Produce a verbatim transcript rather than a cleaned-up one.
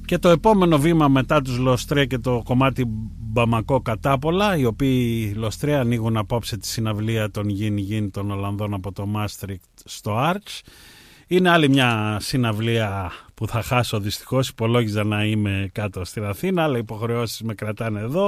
Και το επόμενο βήμα μετά τους Λοστρέ και το κομμάτι Μπαμακό Κατάπολα, οι οποίοι Λοστρέ ανοίγουν απόψε τη συναυλία των Γιν Γιν των Ολλανδών από το Μάστρικτ στο Arch. Είναι άλλη μια συναυλία που θα χάσω δυστυχώς. Υπολόγιζα να είμαι κάτω στην Αθήνα, αλλά οι υποχρεώσεις με κρατάνε εδώ.